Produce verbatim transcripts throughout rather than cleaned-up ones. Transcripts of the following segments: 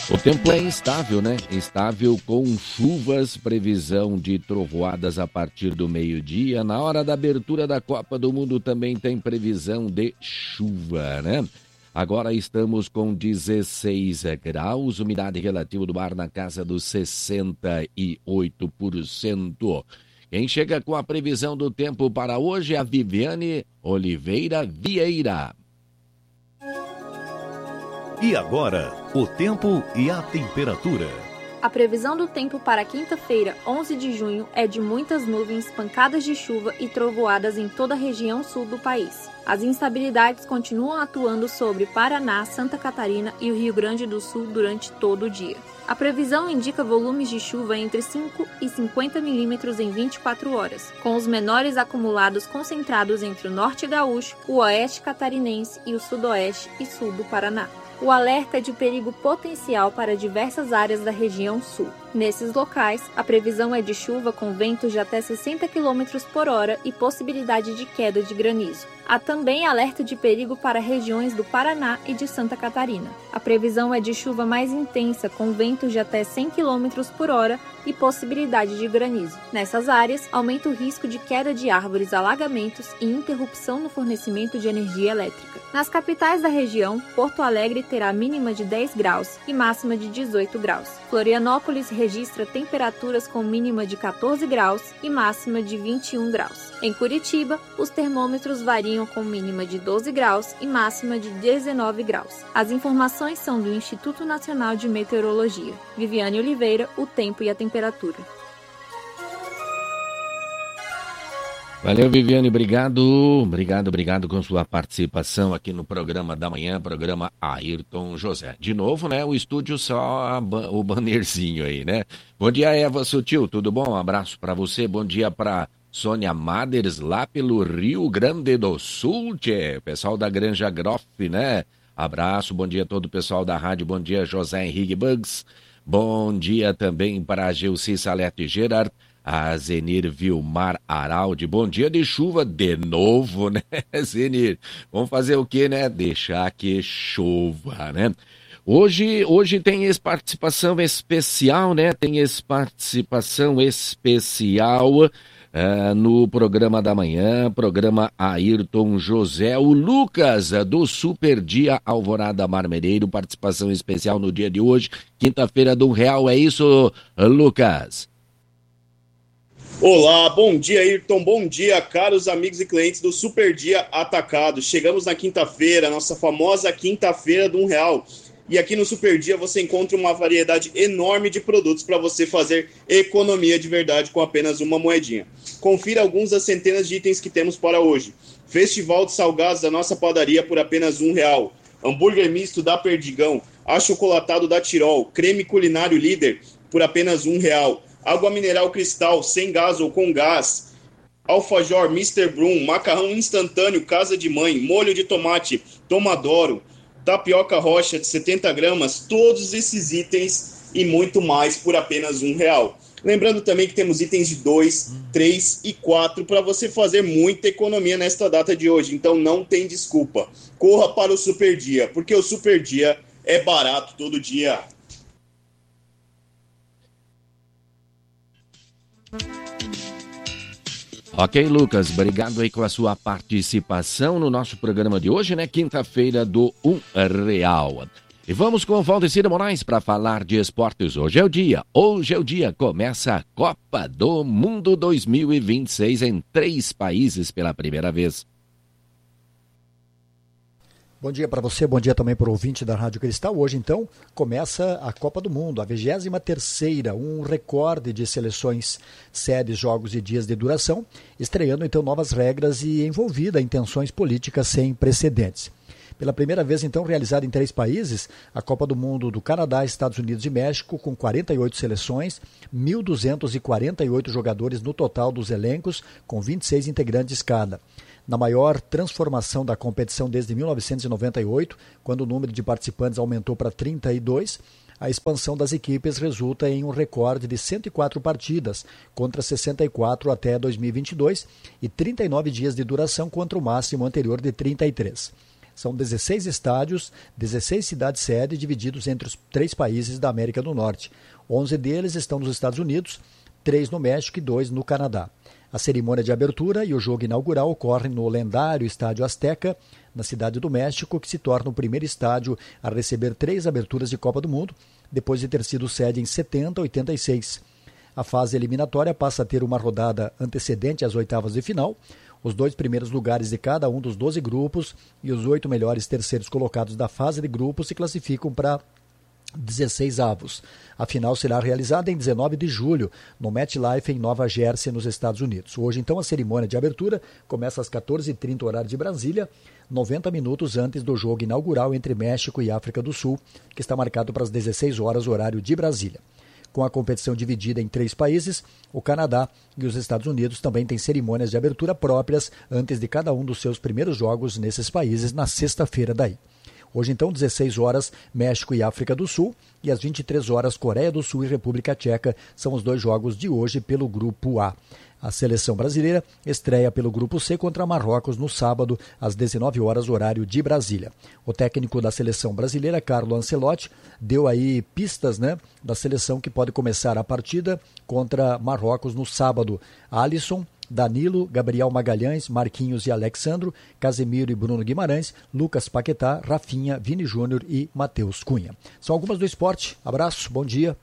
O tempo é instável, né? Instável com chuvas, previsão de trovoadas a partir do meio-dia. Na hora da abertura da Copa do Mundo também tem previsão de chuva, né? Agora estamos com dezesseis graus, umidade relativa do ar na casa dos sessenta e oito por cento. Quem chega com a previsão do tempo para hoje é a Viviane Oliveira Vieira. E agora, o tempo e a temperatura. A previsão do tempo para quinta-feira, onze de junho, é de muitas nuvens, pancadas de chuva e trovoadas em toda a região sul do país. As instabilidades continuam atuando sobre Paraná, Santa Catarina e o Rio Grande do Sul durante todo o dia. A previsão indica volumes de chuva entre cinco e cinquenta milímetros em vinte e quatro horas, com os menores acumulados concentrados entre o norte gaúcho, o oeste catarinense e o sudoeste e sul do Paraná. O alerta é de perigo potencial para diversas áreas da região sul. Nesses locais, a previsão é de chuva com ventos de até sessenta quilômetros por hora e possibilidade de queda de granizo. Há também alerta de perigo para regiões do Paraná e de Santa Catarina. A previsão é de chuva mais intensa, com ventos de até cem quilômetros por hora e possibilidade de granizo. Nessas áreas, aumenta o risco de queda de árvores, alagamentos e interrupção no fornecimento de energia elétrica. Nas capitais da região, Porto Alegre terá mínima de dez graus e máxima de dezoito graus. Florianópolis registra temperaturas com mínima de quatorze graus e máxima de vinte e um graus. Em Curitiba, os termômetros variam com mínima de doze graus e máxima de dezenove graus. As informações são do Instituto Nacional de Meteorologia. Viviane Oliveira, o tempo e a temperatura. Valeu, Viviane, obrigado, obrigado, obrigado com sua participação aqui no programa da manhã, programa Ayrton José. De novo, né, o estúdio só ba- o bannerzinho aí, né? Bom dia, Eva Sutil, tudo bom? Um abraço para você, bom dia para Sônia Maders, lá pelo Rio Grande do Sul, tchê. Pessoal da Granja Groff, né? Abraço, bom dia a todo o pessoal da rádio, bom dia José Henrique Bugs, bom dia também para a Geuci Salete Gerard, a Zenir Vilmar Araldi, bom dia de chuva de novo, né, Zenir? Vamos fazer o quê, né? Deixar que chova, né? Hoje, hoje tem esse participação especial, né? Tem esse participação especial uh, no programa da manhã, programa Ayrton José, o Lucas do Super Dia Alvorada Marmereiro, participação especial no dia de hoje, quinta-feira do Real, é isso, Lucas? Olá, bom dia, Ayrton, bom dia, caros amigos e clientes do Super Dia Atacado. Chegamos na quinta-feira, nossa famosa quinta-feira do um real. E aqui no Super Dia você encontra uma variedade enorme de produtos para você fazer economia de verdade com apenas uma moedinha. Confira alguns das centenas de itens que temos para hoje. Festival de salgados da nossa padaria por apenas um real. Hambúrguer misto da Perdigão, achocolatado da Tirol, creme culinário líder por apenas um real. Água mineral cristal, sem gás ou com gás, alfajor mister Brum, macarrão instantâneo Casa de Mãe, molho de tomate Tomadoro, tapioca rocha de setenta gramas, todos esses itens e muito mais por apenas um real. Lembrando também que temos itens de dois, três e quatro para você fazer muita economia nesta data de hoje, então não tem desculpa. Corra para o Super Dia, porque o Super Dia é barato todo dia. Ok, Lucas, obrigado aí com a sua participação no nosso programa de hoje, né? Quinta-feira do um real. E vamos com o Valdecir Moraes para falar de esportes. Hoje é o dia, hoje é o dia, começa a Copa do Mundo dois mil e vinte e seis em três países pela primeira vez. Bom dia para você, bom dia também para o ouvinte da Rádio Cristal. Hoje, então, começa a Copa do Mundo, a vigésima terceira, um recorde de seleções, séries, jogos e dias de duração, estreando, então, novas regras e envolvida em tensões políticas sem precedentes. Pela primeira vez, então, realizada em três países, a Copa do Mundo do Canadá, Estados Unidos e México, com quarenta e oito seleções, mil duzentos e quarenta e oito jogadores no total dos elencos, com vinte e seis integrantes cada. Na maior transformação da competição desde mil novecentos e noventa e oito, quando o número de participantes aumentou para trinta e dois, a expansão das equipes resulta em um recorde de cento e quatro partidas, contra sessenta e quatro até dois mil e vinte e dois, e trinta e nove dias de duração contra o máximo anterior de trinta e três. São dezesseis estádios, dezesseis cidades-sede divididos entre os três países da América do Norte. onze deles estão nos Estados Unidos, três no México e dois no Canadá. A cerimônia de abertura e o jogo inaugural ocorrem no lendário Estádio Azteca, na Cidade do México, que se torna o primeiro estádio a receber três aberturas de Copa do Mundo, depois de ter sido sede em setenta, oitenta e seis. A fase eliminatória passa a ter uma rodada antecedente às oitavas de final. Os dois primeiros lugares de cada um dos doze grupos e os oito melhores terceiros colocados da fase de grupos se classificam para dezesseis avos. A final será realizada em dezenove de julho, no MetLife, em Nova Jersey, nos Estados Unidos. Hoje, então, a cerimônia de abertura começa às quatorze e trinta, horário de Brasília, noventa minutos antes do jogo inaugural entre México e África do Sul, que está marcado para as dezesseis horas, horário de Brasília. Com a competição dividida em três países, o Canadá e os Estados Unidos também têm cerimônias de abertura próprias antes de cada um dos seus primeiros jogos nesses países na sexta-feira daí. Hoje, então, dezesseis horas, México e África do Sul, e às vinte e três horas, Coreia do Sul e República Tcheca são os dois jogos de hoje pelo Grupo A. A seleção brasileira estreia pelo Grupo C contra Marrocos no sábado, às dezenove horas, horário de Brasília. O técnico da seleção brasileira, Carlo Ancelotti, deu aí pistas, né, da seleção que pode começar a partida contra Marrocos no sábado. Alisson, Danilo, Gabriel Magalhães, Marquinhos e Alexandro, Casemiro e Bruno Guimarães, Lucas Paquetá, Rafinha, Vini Júnior e Matheus Cunha. São algumas do esporte. Abraço, bom dia.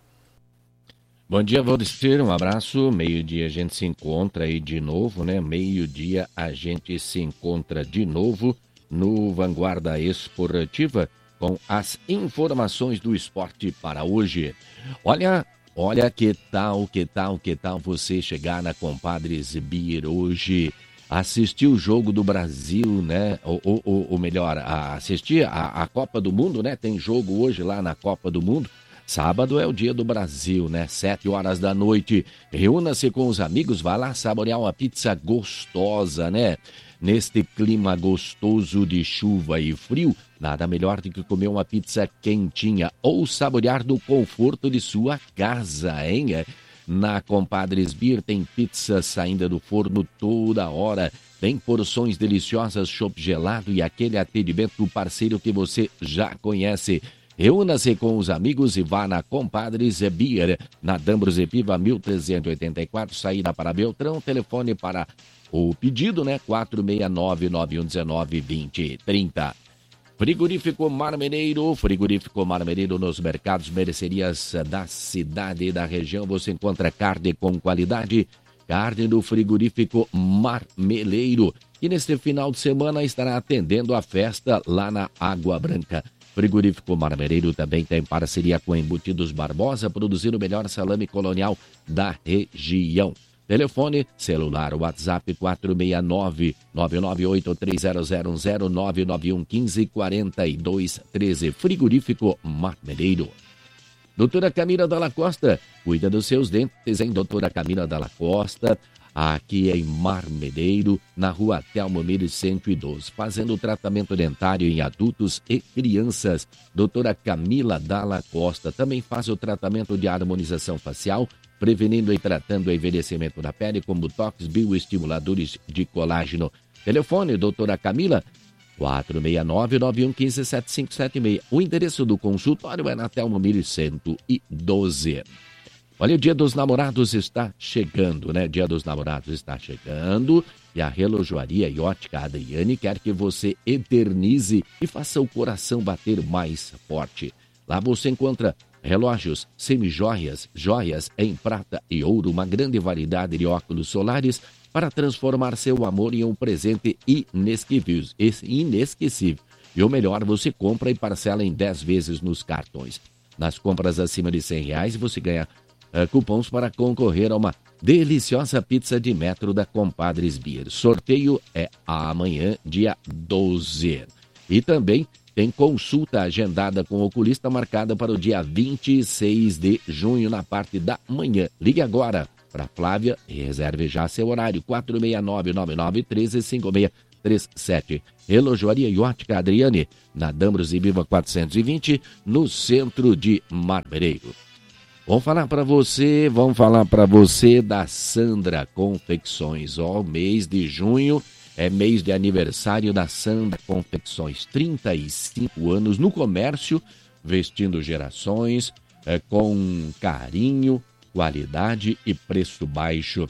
Bom dia, Valdecir, um abraço. Meio-dia a gente se encontra aí de novo, né? Meio-dia a gente se encontra de novo no Vanguarda Esportiva com as informações do esporte para hoje. Olha... Olha que tal, que tal, que tal você chegar na Compadres Beer hoje, assistir o jogo do Brasil, né? Ou, ou, ou melhor, assistir a, a Copa do Mundo, né? Tem jogo hoje lá na Copa do Mundo. Sábado é o dia do Brasil, né? Sete horas da noite. Reúna-se com os amigos, vá lá saborear uma pizza gostosa, né? Neste clima gostoso de chuva e frio, nada melhor do que comer uma pizza quentinha ou saborear do conforto de sua casa, hein? Na Compadres Beer tem pizza saindo do forno toda hora, tem porções deliciosas, chopp gelado e aquele atendimento parceiro que você já conhece. Reúna-se com os amigos e vá na Compadres Beer, na Dambros Epiva mil trezentos e oitenta e quatro, saída para Beltrão, telefone para o pedido, né? quatro seis nove, nove um um nove, dois zero três zero. Frigorífico Marmeneiro, Frigorífico Marmeneiro nos mercados, mercerias da cidade e da região. Você encontra carne com qualidade, carne do Frigorífico Marmeleiro. E neste final de semana estará atendendo a festa lá na Água Branca. Frigorífico Marmeneiro também tem parceria com Embutidos Barbosa, produzindo o melhor salame colonial da região. Telefone, celular, WhatsApp quatro seis nove, nove nove oito três zero zero um zero, nove nove um um cinco quatro dois um três. Frigorífico Marmeneiro. Doutora Camila Dalla Costa, cuida dos seus dentes, hein? Doutora Camila Dalla Costa, aqui em Marmeneiro, na rua Telmo Mires cento e doze, fazendo tratamento dentário em adultos e crianças. Doutora Camila Dalla Costa também faz o tratamento de harmonização facial, prevenindo e tratando o envelhecimento da pele com botox, bioestimuladores de colágeno. Telefone, doutora Camila, quatro seis nove, nove um um cinco, sete cinco sete seis. O endereço do consultório é na Telmo Mires cento e doze. Olha, o Dia dos Namorados está chegando, né? Dia dos Namorados está chegando e a Relojoaria e Ótica Adriane quer que você eternize e faça o coração bater mais forte. Lá você encontra relógios, semijoias, joias em prata e ouro, uma grande variedade de óculos solares para transformar seu amor em um presente inesquecível. inesquecível. E o melhor, você compra e parcela em dez vezes nos cartões. Nas compras acima de cem reais, você ganha uh, cupons para concorrer a uma deliciosa pizza de metro da Compadres Beer. Sorteio é amanhã, dia doze. E também tem consulta agendada com o oculista marcada para o dia vinte e seis de junho, na parte da manhã. Ligue agora para Flávia e reserve já seu horário. quatro seis nove, nove nove um três, cinco seis três sete. Relojoaria e Ótica Adriane, na Dambros e Viva quatrocentos e vinte, no centro de Marmeneiro. Vamos falar para você, vamos falar para você da Sandra Confecções. Ó, o mês de junho É mês de aniversário da Sandra Confecções, trinta e cinco anos no comércio, vestindo gerações, é, com carinho, qualidade e preço baixo.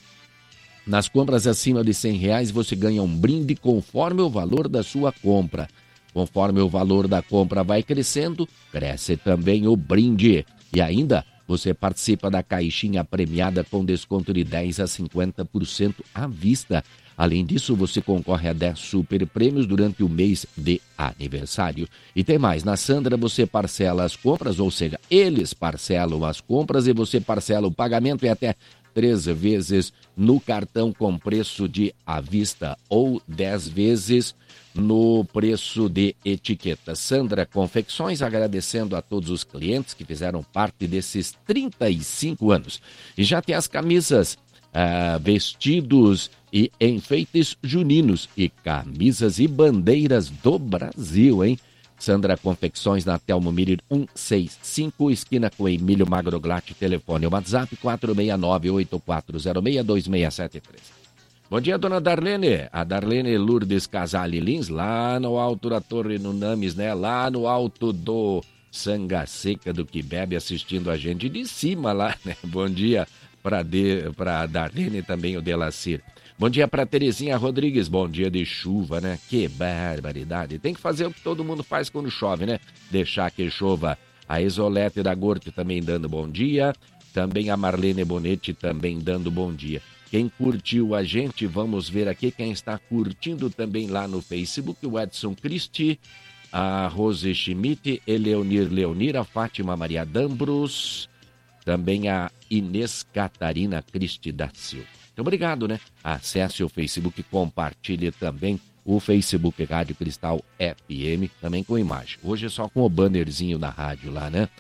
Nas compras acima de cem reais você ganha um brinde conforme o valor da sua compra. Conforme o valor da compra vai crescendo, cresce também o brinde. E ainda você participa da caixinha premiada com desconto de dez a cinquenta por cento à vista. Além disso, você concorre a dez super prêmios durante o mês de aniversário. E tem mais, na Sandra você parcela as compras, ou seja, eles parcelam as compras e você parcela o pagamento em até três vezes no cartão com preço de à vista ou dez vezes no preço de etiqueta. Sandra Confecções, agradecendo a todos os clientes que fizeram parte desses trinta e cinco anos. E já tem as camisas, ah, vestidos e enfeites juninos e camisas e bandeiras do Brasil, hein? Sandra Confecções na Telmo Mirir cento e sessenta e cinco, esquina com Emílio Magroglat, telefone o WhatsApp quatro seis nove oito quatro zero seis dois seis sete três. Bom dia, dona Darlene. A Darlene Lourdes Casale Lins, lá no alto da Torre no Names, né? Lá no alto do Sanga Seca do que bebe, assistindo a gente de cima lá, né? Bom dia para para Darlene também, o Delacir. Bom dia para Terezinha Rodrigues, bom dia de chuva, né? Que barbaridade. Tem que fazer o que todo mundo faz quando chove, né? Deixar que chova. A Isolete da Gorte também dando bom dia. Também a Marlene Bonetti também dando bom dia. Quem curtiu a gente, vamos ver aqui quem está curtindo também lá no Facebook. O Edson Cristi, a Rose Schmidt, Eleonir Leonir, a Fátima Maria Dambros, também a Inês Catarina Cristi da Silva. Muito obrigado, né? Acesse o Facebook, compartilhe também o Facebook Rádio Cristal F M, também com imagem. Hoje é só com o bannerzinho da rádio lá, né?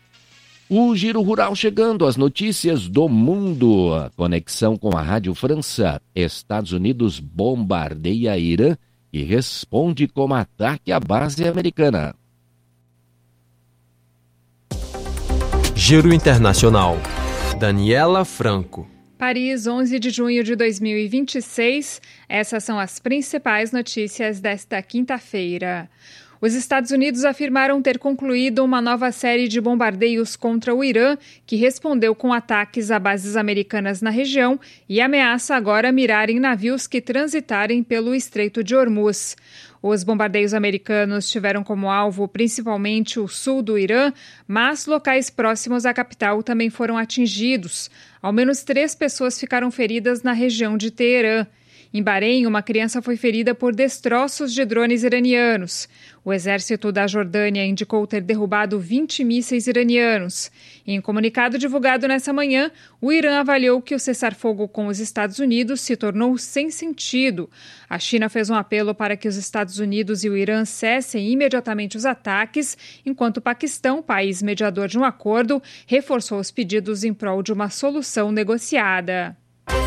O Giro Rural chegando, as notícias do mundo. A conexão com a Rádio França. Estados Unidos bombardeia Irã e responde com ataque à base americana. Giro Internacional. Daniela Franco. Paris, onze de junho de dois mil e vinte e seis. Essas são as principais notícias desta quinta-feira. Os Estados Unidos afirmaram ter concluído uma nova série de bombardeios contra o Irã, que respondeu com ataques a bases americanas na região e ameaça agora mirar em navios que transitarem pelo Estreito de Hormuz. Os bombardeios americanos tiveram como alvo principalmente o sul do Irã, mas locais próximos à capital também foram atingidos. Ao menos três pessoas ficaram feridas na região de Teherã. Em Bahrein, uma criança foi ferida por destroços de drones iranianos. O exército da Jordânia indicou ter derrubado vinte mísseis iranianos. Em comunicado divulgado nessa manhã, o Irã avaliou que o cessar-fogo com os Estados Unidos se tornou sem sentido. A China fez um apelo para que os Estados Unidos e o Irã cessem imediatamente os ataques, enquanto o Paquistão, país mediador de um acordo, reforçou os pedidos em prol de uma solução negociada.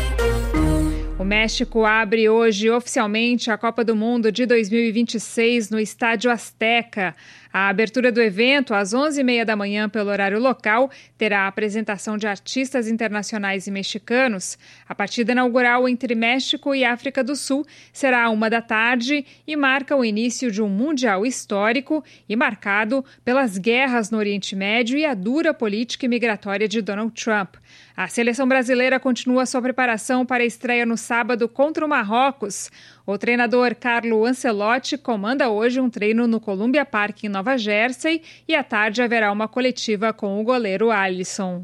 O México abre hoje oficialmente a Copa do Mundo de dois mil e vinte e seis no Estádio Azteca. A abertura do evento, às onze e meia da manhã, pelo horário local, terá a apresentação de artistas internacionais e mexicanos. A partida inaugural entre México e África do Sul será à uma da tarde e marca o início de um mundial histórico e marcado pelas guerras no Oriente Médio e a dura política imigratória de Donald Trump. A seleção brasileira continua sua preparação para a estreia no sábado contra o Marrocos. O treinador Carlo Ancelotti comanda hoje um treino no Columbia Park em Nova Jersey e à tarde haverá uma coletiva com o goleiro Alisson.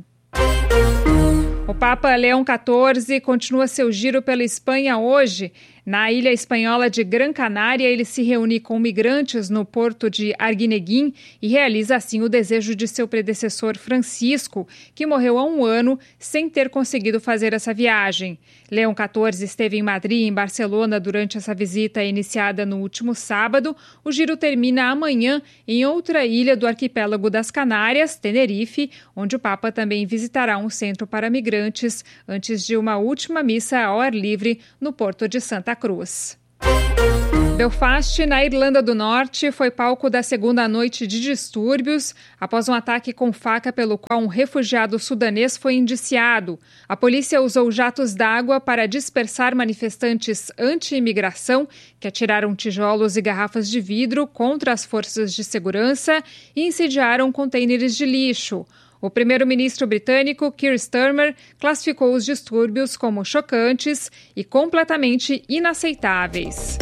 O Papa Leão quatorze continua seu giro pela Espanha hoje. Na ilha espanhola de Gran Canária, ele se reúne com migrantes no porto de Arguineguín e realiza assim o desejo de seu predecessor Francisco, que morreu há um ano sem ter conseguido fazer essa viagem. Leão quatorze esteve em Madrid e em Barcelona durante essa visita iniciada no último sábado. O giro termina amanhã em outra ilha do arquipélago das Canárias, Tenerife, onde o Papa também visitará um centro para migrantes antes de uma última missa ao ar livre no porto de Santa Cruz. Belfast, na Irlanda do Norte, foi palco da segunda noite de distúrbios após um ataque com faca pelo qual um refugiado sudanês foi indiciado. A polícia usou jatos d'água para dispersar manifestantes anti-imigração que atiraram tijolos e garrafas de vidro contra as forças de segurança e incendiaram contêineres de lixo. O primeiro-ministro britânico, Keir Starmer, classificou os distúrbios como chocantes e completamente inaceitáveis.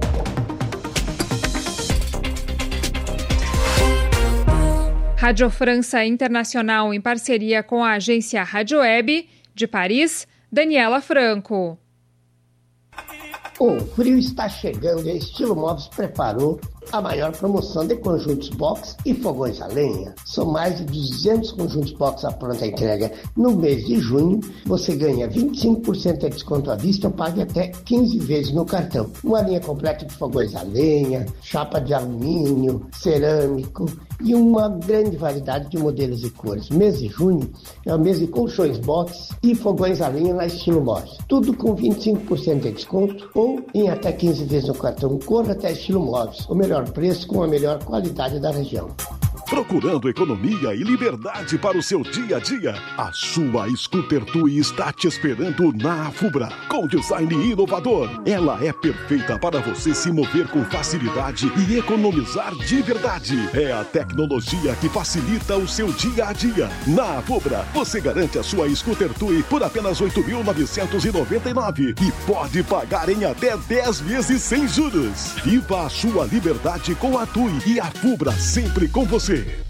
Rádio França Internacional, em parceria com a agência Rádio Web, de Paris, Daniela Franco. O frio está chegando e a Estilo Móveis preparou a maior promoção de conjuntos box e fogões a lenha. São mais de duzentos conjuntos box à pronta entrega. No mês de junho, você ganha vinte e cinco por cento de desconto à vista ou pague até quinze vezes no cartão. Uma linha completa de fogões a lenha, chapa de alumínio, cerâmico e uma grande variedade de modelos e cores. Mês de junho é o mês de colchões box e fogões a lenha na Estilo Móveis. Tudo com vinte e cinco por cento de desconto ou em até quinze vezes no cartão. Corra até Estilo Móveis, o melhor preço com a melhor qualidade da região. Procurando economia e liberdade para o seu dia a dia? A sua Scooter Tui está te esperando na Afubra. Com design inovador, ela é perfeita para você se mover com facilidade e economizar de verdade. É a tecnologia que facilita o seu dia a dia. Na Afubra, você garante a sua Scooter Tui por apenas oito mil novecentos e noventa e nove reais e pode pagar em até dez vezes sem juros. Viva a sua liberdade com a Tui e a Afubra sempre com você.